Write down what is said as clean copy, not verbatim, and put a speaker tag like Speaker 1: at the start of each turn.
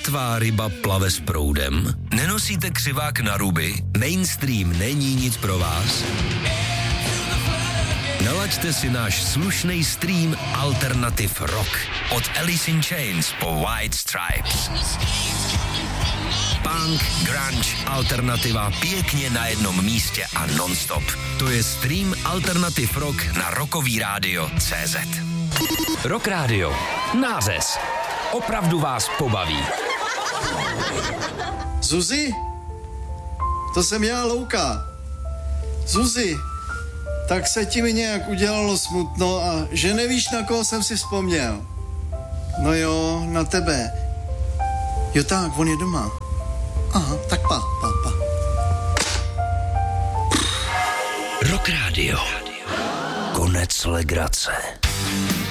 Speaker 1: mrtvá ryba plave s proudem? Nenosíte křivák na ruby? Mainstream není nic pro vás? Nalaďte si náš slušný stream Alternative Rock. Od Alice in Chains po White Stripes. Punk, grunge, alternativa pěkně na jednom místě a non-stop. To je stream Alternative Rock na Rockový rádio.cz.
Speaker 2: Rock Radio. Nářez. Opravdu vás pobaví.
Speaker 3: Zuzi? To jsem já, Louka. Zuzi, tak se ti mi nějak udělalo smutno a že nevíš, na koho jsem si vzpomněl. No jo, na tebe. Jo tak, on je doma. Aha, tak pa.
Speaker 1: Rock Radio. Konec legrace.